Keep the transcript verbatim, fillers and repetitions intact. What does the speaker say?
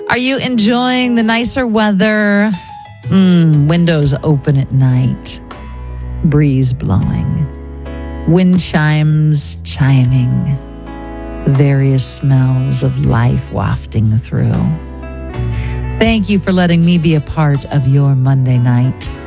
Are you enjoying the nicer weather? Mm, windows open at night. Breeze blowing. Wind chimes chiming. Various smells of life wafting through. Thank you for letting me be a part of your Monday night.